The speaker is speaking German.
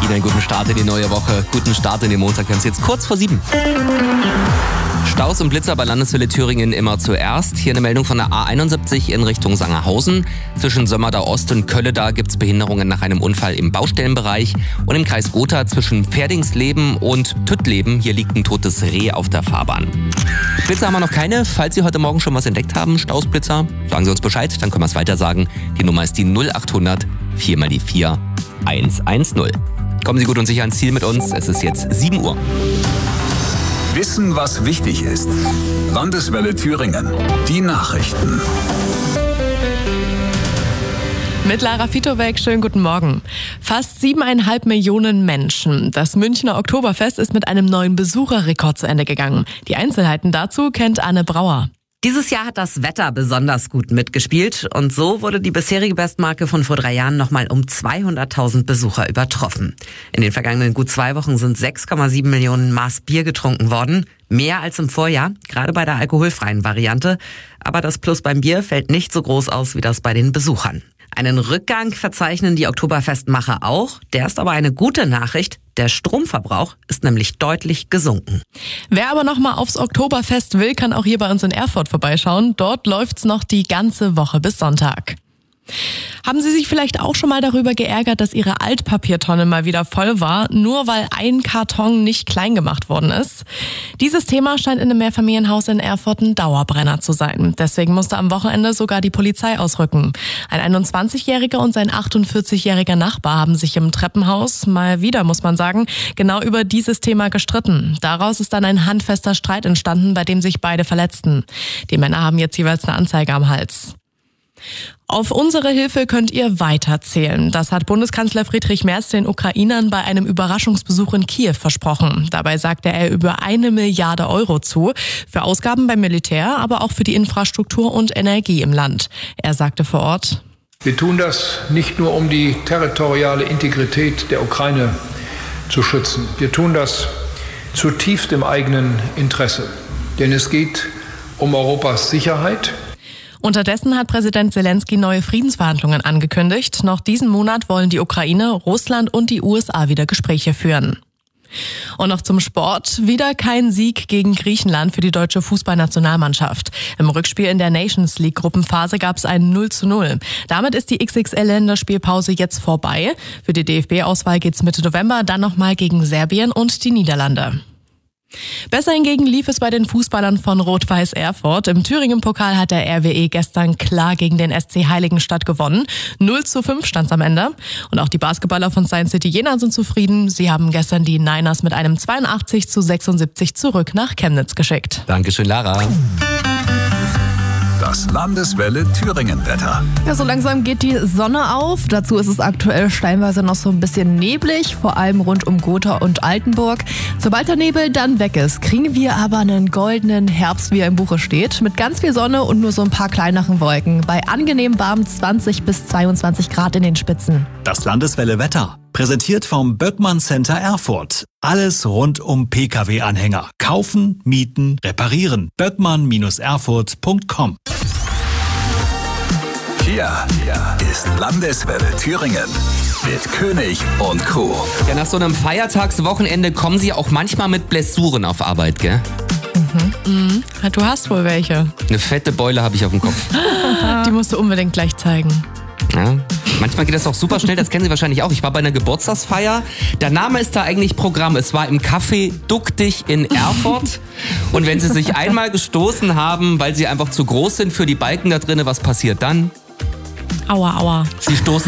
Ihnen einen guten Start in die neue Woche. Guten Start in den Montag. Wir haben es jetzt kurz vor 7. Staus und Blitzer bei Landeswelle Thüringen immer zuerst. Hier eine Meldung von der A71 in Richtung Sangerhausen. Zwischen Sömmerda Ost und Kölleda gibt es Behinderungen nach einem Unfall im Baustellenbereich. Und im Kreis Gotha zwischen Pferdingsleben und Tüttleben. Hier liegt ein totes Reh auf der Fahrbahn. Blitzer haben wir noch keine. Falls Sie heute Morgen schon was entdeckt haben, Stausblitzer, sagen Sie uns Bescheid, dann können wir es weiter sagen. Die Nummer ist die 0800 4 mal die 4 110. Kommen Sie gut und sicher ans Ziel mit uns. Es ist jetzt 7 Uhr. Wissen, was wichtig ist. Landeswelle Thüringen. Die Nachrichten. Mit Lara Fitowek, schönen guten Morgen. Fast 7,5 Millionen Menschen. Das Münchner Oktoberfest ist mit einem neuen Besucherrekord zu Ende gegangen. Die Einzelheiten dazu kennt Anne Brauer. Dieses Jahr hat das Wetter besonders gut mitgespielt und so wurde die bisherige Bestmarke von vor 3 Jahren nochmal um 200.000 Besucher übertroffen. In den vergangenen gut 2 Wochen sind 6,7 Millionen Maß Bier getrunken worden. Mehr als im Vorjahr, gerade bei der alkoholfreien Variante. Aber das Plus beim Bier fällt nicht so groß aus wie das bei den Besuchern. Einen Rückgang verzeichnen die Oktoberfestmacher auch. Der ist aber eine gute Nachricht. Der Stromverbrauch ist nämlich deutlich gesunken. Wer aber noch mal aufs Oktoberfest will, kann auch hier bei uns in Erfurt vorbeischauen. Dort läuft's noch die ganze Woche bis Sonntag. Haben Sie sich vielleicht auch schon mal darüber geärgert, dass Ihre Altpapiertonne mal wieder voll war, nur weil ein Karton nicht klein gemacht worden ist? Dieses Thema scheint in einem Mehrfamilienhaus in Erfurt ein Dauerbrenner zu sein. Deswegen musste am Wochenende sogar die Polizei ausrücken. Ein 21-Jähriger und sein 48-jähriger Nachbar haben sich im Treppenhaus, mal wieder muss man sagen, genau über dieses Thema gestritten. Daraus ist dann ein handfester Streit entstanden, bei dem sich beide verletzten. Die Männer haben jetzt jeweils eine Anzeige am Hals. Auf unsere Hilfe könnt ihr weiterzählen. Das hat Bundeskanzler Friedrich Merz den Ukrainern bei einem Überraschungsbesuch in Kiew versprochen. Dabei sagte er über 1 Milliarde Euro zu. Für Ausgaben beim Militär, aber auch für die Infrastruktur und Energie im Land. Er sagte vor Ort: Wir tun das nicht nur, um die territoriale Integrität der Ukraine zu schützen. Wir tun das zutiefst im eigenen Interesse. Denn es geht um Europas Sicherheit. Unterdessen hat Präsident Zelensky neue Friedensverhandlungen angekündigt. Noch diesen Monat wollen die Ukraine, Russland und die USA wieder Gespräche führen. Und noch zum Sport. Wieder kein Sieg gegen Griechenland für die deutsche Fußballnationalmannschaft. Im Rückspiel in der Nations League Gruppenphase gab es ein 0:0. Damit ist die XXL-Länderspielpause jetzt vorbei. Für die DFB-Auswahl geht's Mitte November dann nochmal gegen Serbien und die Niederlande. Besser hingegen lief es bei den Fußballern von Rot-Weiß Erfurt. Im Thüringen-Pokal hat der RWE gestern klar gegen den SC Heiligenstadt gewonnen. 0:5 stand's am Ende. Und auch die Basketballer von Science City Jena sind zufrieden. Sie haben gestern die Niners mit einem 82:76 zurück nach Chemnitz geschickt. Dankeschön, Lara. Das Landeswelle Thüringen-Wetter. Ja, so langsam geht die Sonne auf. Dazu ist es aktuell stellenweise noch so ein bisschen neblig, vor allem rund um Gotha und Altenburg. Sobald der Nebel dann weg ist, kriegen wir aber einen goldenen Herbst, wie er im Buche steht. Mit ganz viel Sonne und nur so ein paar kleineren Wolken. Bei angenehm warmen 20 bis 22 Grad in den Spitzen. Das Landeswelle Wetter. Präsentiert vom Böckmann Center Erfurt. Alles rund um Pkw-Anhänger. Kaufen, mieten, reparieren. böckmann-erfurt.com. Hier ist Landeswelle Thüringen mit König und Co. Ja, nach so einem Feiertagswochenende kommen Sie auch manchmal mit Blessuren auf Arbeit, gell? Du hast wohl welche. Eine fette Beule habe ich auf dem Kopf. Die musst du unbedingt gleich zeigen. Ja. Manchmal geht das auch super schnell, das kennen Sie wahrscheinlich auch. Ich war bei einer Geburtstagsfeier. Der Name ist da eigentlich Programm. Es war im Café Duck dich in Erfurt. Und wenn Sie sich einmal gestoßen haben, weil Sie einfach zu groß sind für die Balken da drinnen, was passiert dann? Aua, aua. Sie stoßen